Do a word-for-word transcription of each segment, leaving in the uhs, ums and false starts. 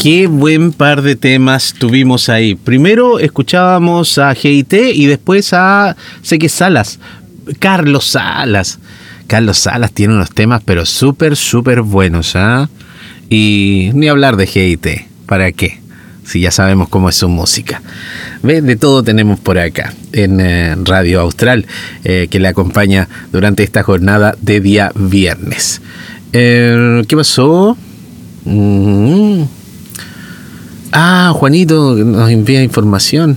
Qué buen par de temas tuvimos ahí. Primero escuchábamos a G I T y después a, sé que Salas, Carlos Salas. Carlos Salas tiene unos temas pero súper, súper buenos, ¿ah? ¿eh? Y ni hablar de G I T, ¿para qué? Si ya sabemos cómo es su música. ¿Ves? De todo tenemos por acá, en eh, Radio Austral, eh, que le acompaña durante esta jornada de día viernes. Eh, ¿Qué pasó? Mm-hmm. Ah, Juanito nos envía información.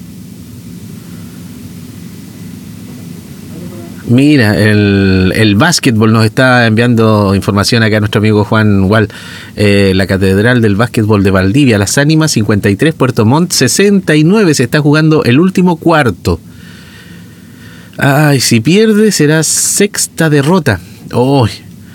Mira, el, el básquetbol nos está enviando información acá nuestro amigo Juan Wall. Eh, la Catedral del Básquetbol de Valdivia, Las Ánimas, cincuenta y tres, Puerto Montt, sesenta y nueve. Se está jugando el último cuarto. Ay, si pierde será sexta derrota. Oh,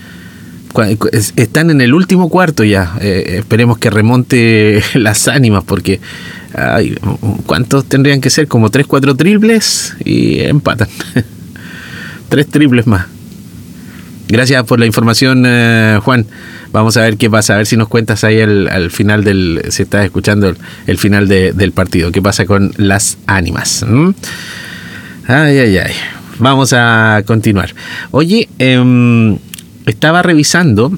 están en el último cuarto ya. Eh, esperemos que remonte Las Ánimas porque... Ay, ¿cuántos tendrían que ser? Como tres, cuatro triples y empatan. Tres triples más. Gracias por la información, eh, Juan. Vamos a ver qué pasa, a ver si nos cuentas ahí al, al final del, si estás escuchando el, el final de, del partido, qué pasa con Las Ánimas. ¿Mm? Ay, ay, ay. Vamos a continuar. Oye, eh, estaba revisando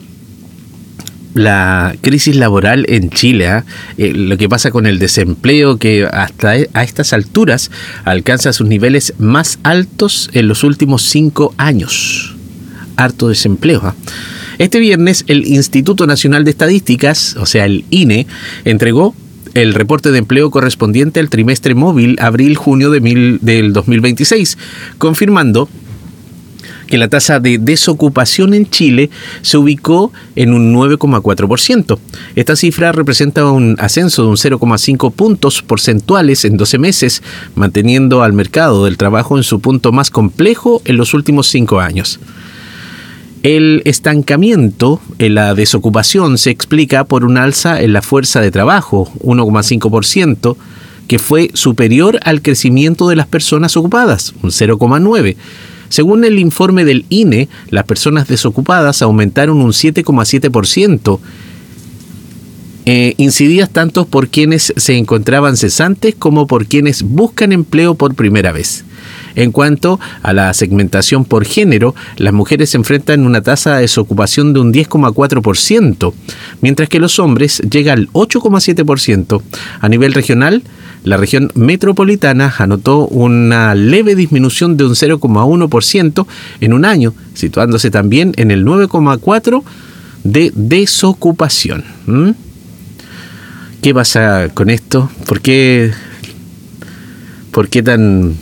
la crisis laboral en Chile, ¿eh? Eh, lo que pasa con el desempleo que hasta a estas alturas alcanza sus niveles más altos en los últimos cinco años. Harto desempleo, ¿eh? Este viernes el Instituto Nacional de Estadísticas, o sea el I N E, entregó el reporte de empleo correspondiente al trimestre móvil abril-junio de mil, del dos mil veintiséis, confirmando que la tasa de desocupación en Chile se ubicó en un nueve coma cuatro por ciento. Esta cifra representa un ascenso de un cero coma cinco puntos porcentuales en doce meses, manteniendo al mercado del trabajo en su punto más complejo en los últimos cinco años. El estancamiento en la desocupación se explica por un alza en la fuerza de trabajo, uno coma cinco por ciento, que fue superior al crecimiento de las personas ocupadas, un cero coma nueve por ciento. Según el informe del I N E, las personas desocupadas aumentaron un siete coma siete por ciento, eh, incididas tanto por quienes se encontraban cesantes como por quienes buscan empleo por primera vez. En cuanto a la segmentación por género, las mujeres se enfrentan una tasa de desocupación de un diez coma cuatro por ciento, mientras que los hombres llega al ocho coma siete por ciento. A nivel regional, la región metropolitana anotó una leve disminución de un cero coma uno por ciento en un año, situándose también en el nueve coma cuatro por ciento de desocupación. ¿Mm? ¿Qué pasa con esto? ¿Por qué, por qué tan...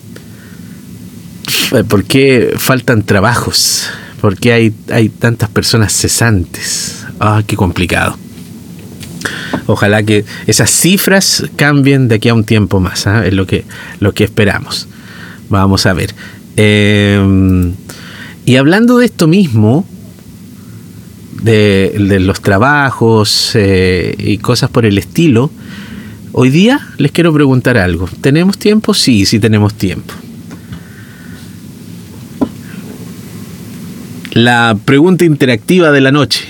¿Por qué faltan trabajos? ¿Por qué hay, hay tantas personas cesantes? Ah, qué complicado. Ojalá que esas cifras cambien de aquí a un tiempo más, ¿eh? Es lo que, lo que esperamos. Vamos a ver. Eh, y hablando de esto mismo, de, de los trabajos eh, y cosas por el estilo, hoy día les quiero preguntar algo. ¿Tenemos tiempo? Sí, sí tenemos tiempo. La pregunta interactiva de la noche.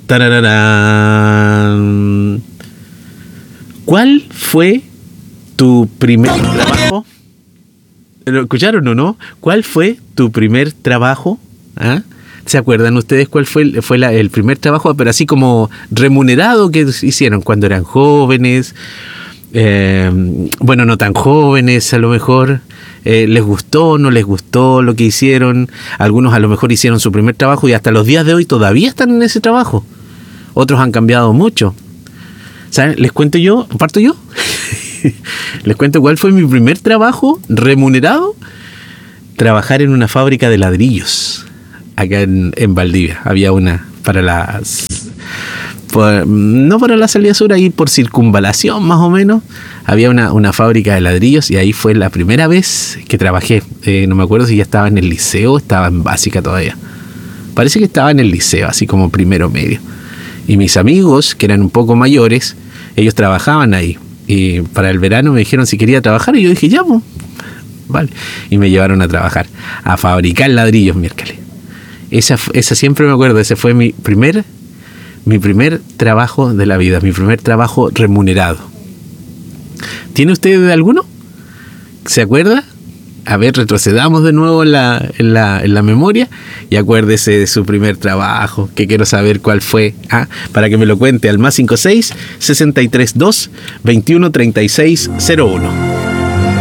¡Tarararán! ¿Cuál fue tu primer trabajo? ¿Lo escucharon o no? ¿Cuál fue tu primer trabajo? ¿Ah? ¿Se acuerdan ustedes cuál fue, el, fue la, el primer trabajo, pero así como remunerado que hicieron cuando eran jóvenes? Eh, bueno, no tan jóvenes a lo mejor. Eh, ¿Les gustó, no les gustó lo que hicieron? Algunos a lo mejor hicieron su primer trabajo y hasta los días de hoy todavía están en ese trabajo. Otros han cambiado mucho. ¿Saben? ¿Les cuento yo? ¿Parto yo? ¿Les cuento cuál fue mi primer trabajo remunerado? Trabajar en una fábrica de ladrillos acá en, en Valdivia. Había una para las... Por, no para la salida sur, ahí por circunvalación más o menos, había una, una fábrica de ladrillos y ahí fue la primera vez que trabajé. Eh, no me acuerdo si ya estaba en el liceo o estaba en básica todavía. Parece que estaba en el liceo, así como primero medio. Y mis amigos, que eran un poco mayores, ellos trabajaban ahí. Y para el verano me dijeron si quería trabajar y yo dije, ya, pues, vale. Y me llevaron a trabajar, a fabricar ladrillos, miércoles. Esa, esa siempre me acuerdo, ese fue mi primer Mi primer trabajo de la vida, mi primer trabajo remunerado. ¿Tiene usted alguno? ¿Se acuerda? A ver, retrocedamos de nuevo en la, en la, en la memoria y acuérdese de su primer trabajo, que quiero saber cuál fue, ¿ah? Para que me lo cuente al más cincuenta y seis, sesenta y tres dos, veintiuno, treinta y seis, cero uno.